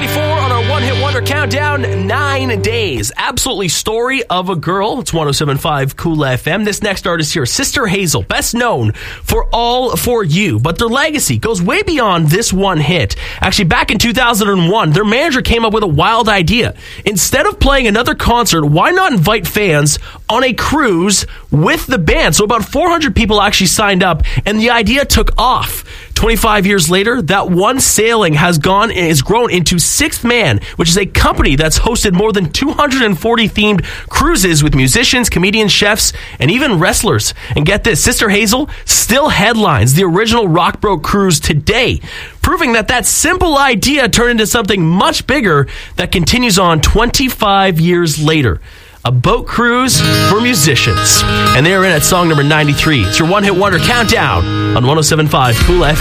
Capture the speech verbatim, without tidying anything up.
ninety-four on our one-hit wonder countdown, nine days. Absolutely Story of a Girl. It's one oh seven point five Cool F M. This next artist here, Sister Hazel, best known for All For You, but their legacy goes way beyond this one hit. Actually, back in two thousand one, their manager came up with a wild idea. Instead of playing another concert, why not invite fans on a cruise with the band? So about four hundred people actually signed up, and the idea took off. twenty-five years later, that one sailing has gone is grown into Sixth Man, which is a company that's hosted more than two hundred forty themed cruises with musicians, comedians, chefs, and even wrestlers. And get this, Sister Hazel still headlines the original Rock Boat cruise today, proving that that simple idea turned into something much bigger that continues on twenty-five years later. A boat cruise for musicians. And they're in at song number ninety-three. It's your one-hit wonder countdown on one oh seven point five Cool F M.